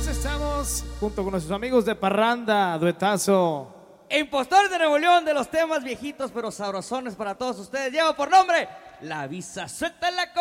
estamos junto con nuestros amigos de Parranda, duetazo. Impostores de Nuevo León, de los temas viejitos pero sabrosones para todos ustedes. Lleva por nombre La Visa Suelta la